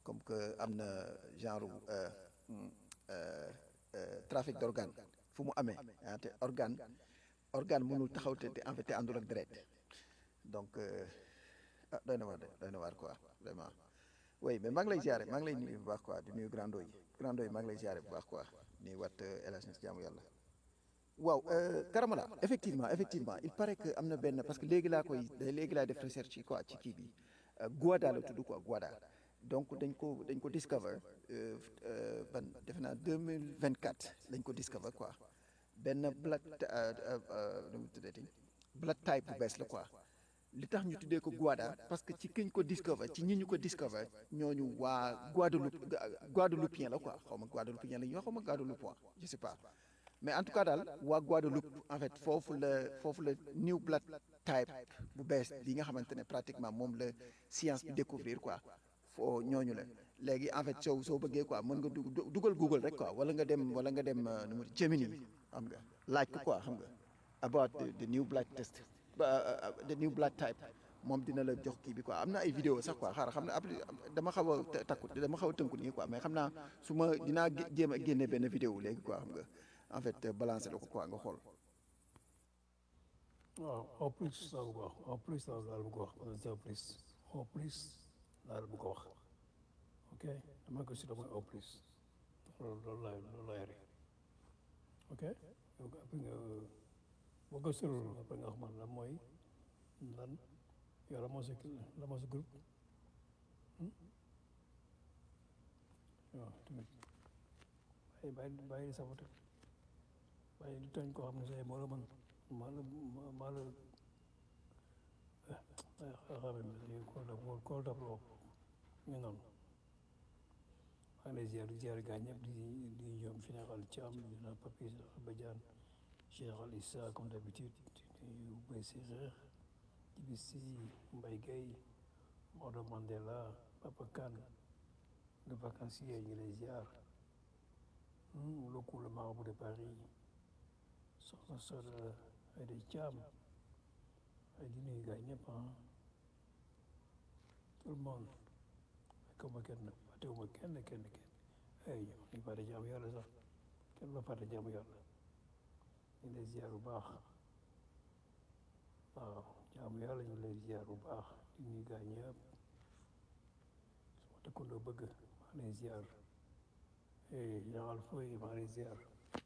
comme que am na genre hmm, euh, trafic d'organe fu mu amee te organe mënul taxaw te en fait te àndul ak deret donc ah doy na waar de doy na waar quoi vraiment oui mais maa ngi lay ziare maa ngi lay nuyu bu baax quoi di nuyu grand yi maa ngi lay ziare bu baax quoi nuyu wat El Hadj Niass jaamu yàlla. waaw Karamala effectivement il paraît que am na benn parce que léegi laa def recherche yi quoi ci kii bi Guada la tudd quoi Guada donc dañ ko discover ban defe naa 2024 lañ ko discover quoi benn nu mu tuddati blood type bu bees la quoi li tax ñu tuddee ko Guada parce que ci kiñ ko discover ci ñi ñu ko discover ñooñu waa Guadeloupien la quoi xaw ma Guadeloupien la ñuy wax xaw ma Guadeloupois je sais pas. mais en tout cas daal waa Guadeloupe en fait foofu la new blood type bu bees bi nga xamante ne pratiquement moom la science bi découvrir quoi foo ñooñu la léegi en fait soo bëggee quoi mën nga dugal Google rek quoi wala nga dem nu mu Gemini xam nga laaj ko quoi xam nga about the new blood test the new blood type moom dina la jox kii bi quoi am na ay vidéo sax quoi xaaral xam ne après dama xaw a dama xaw a tënku nii quoi mais xam naa su ma dinaa jéem a génne benn vidéo léegi quoi xam nga en fait balancer la ko quoi nga xool. waaw au plus laa bëgg a wax au plus laa bëgg a wax au plus au plus laa bëgg a wax ok dama ko si damay au plus loolu laa yore ok donc après nga boo ko soriwul après nga wax man lan mooy lan yow la moo sa groupe waaw tamit bàyyi sabote bàyyi di tooñ koo xam ne say moo la mën maa la kool daf loo ñu noonu maa ngi lay ziar gaa ñëpp di ñoom Sénégal Thiam dina Papi Badiane Cheikh Al Issa comme d'habitude di Bay Séeréer Djibisi Mbaye Gueye Maodo Mandela Papa Kane le vacancier ñu lay ziar le coup le marabout de Paris soxna Soda ay day Thiam ay di nuyu gaa ñëpp tout le monde fekkuma kenn fàttewuma kenn ay ñu fàtte jaamu yàlla sax kenn la fàtte jaamu yàlla ñu lay ziar bu baax waaw jaamu yàlla ñu lay ziar bu baax di nuyu gaa ñëpp sama dëkkandoo bëgg maa lay ziar Yaxal Foy maa lay ziar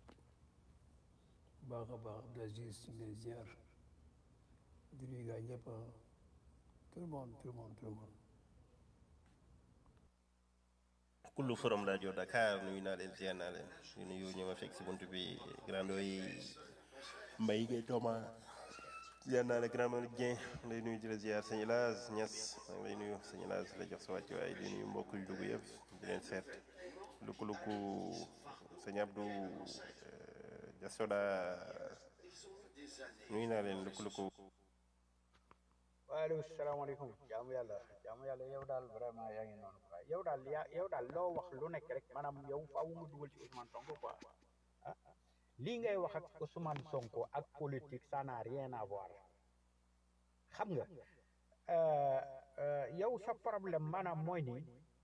baax a baax Abdou Aziz ñu lay ziar di nuyu gaa ñëpp tout le monde kullu forum rajo Dakar nuyu naa leen ziar naa leen di nuyu ñu ma fekk si buntu bi grando yi Mbaye Gueye Thomas ziar naa la grand Malick Dieng lay nuyu di la ziar sëñ El Hadj Niass maa ngi lay nuyu sëñ El Hadj la jox sa wàccuwaay di nuyu mbokk yu dugg yëpp di leen seet lukku sëñ Abdou Jasoda nuyu naa leen lukku waaleykum salaamaaleykum jaamu yàlla yow daal vraiment yaa ngi noonu quoi yow daal loo wax lu nekk rek maanaam yow faaw nga dugal ci Ousmane Sonko quoi ah lii ngay wax ak Ousmane Sonko ak politique ça n'a rien à voir xam nga yow sa problème maanaam mooy ni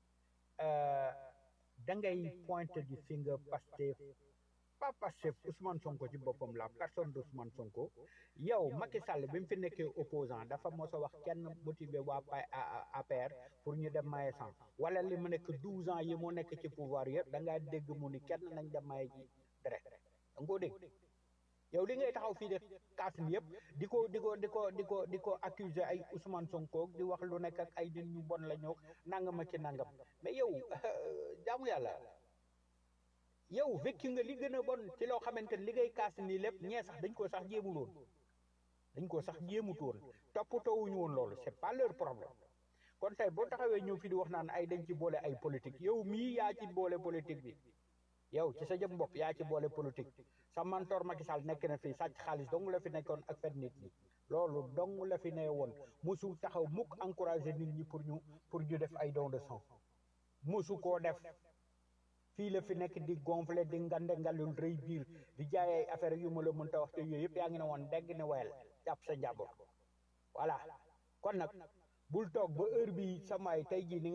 da ngay pointer du finger Pastef pas Pastef Ousmane Sonko ci boppam la personne d'Ousmane Sonko yow Macky Sall bi mu fi nekkee opposant dafa mos a wax kenn motivé waa APR pour ñu dem maye sang wala li mu nekk 12 ans yi mu nekk ci pouvoir yëpp da ngaa dégg mu ni kenn nañ dem maye ji deret da nga koo dégg yow li ngay taxaw fii de kaas mi yëpp di ko accuser ay Ousmane Sonko di wax lu nekk ak ay nit ñu bon la ñëw nangam ak ci nangam mais yow jaamu yàlla yow vécu nga li gën a bon ci loo xamante ne li ngay kaas nii lépp ñee sax dañ ko sax jéemuloon dañ ko sax jéemutoon toppatoowuñu woon loolu c'est pas leur problème kon tey boo taxawee ñëw fi di wax naan ay dañ ci boole ay politique yow mii yaa ci boole politique bi yow ci sa jëm bopp yaa ci boole politique sa mentor Macky Sall nekk na fi sàcc xaalis dong la fi nekkoon ak fet nit ñi loolu dong la fi ne woon mosul taxaw mukk encourager nit ñi pour ñu def ay don de sang mosu koo def fii la fi nekk di gonfler di ngande ngalul rëy biir di jaay ay affaire yu ma la mënta wax te yooyu yëpp yaa ngi ne woon dégg ne wayal jàpp sa njàmbur voilà kon nag bul toog ba heure bi samaay tey jii